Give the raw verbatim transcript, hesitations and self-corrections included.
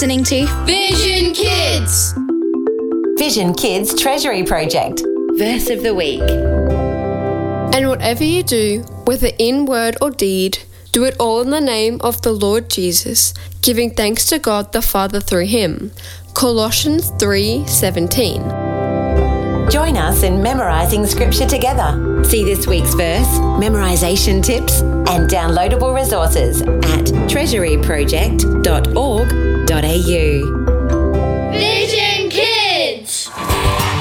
listening to Vision Kids. Vision Kids Treasury Project. Verse of the Week. And whatever you do, whether in word or deed, do it all in the name of the Lord Jesus, giving thanks to God the Father through him. Colossians three seventeen. Join us in memorising scripture together. See this week's verse, memorisation tips, and downloadable resources at treasury project dot org dot a u.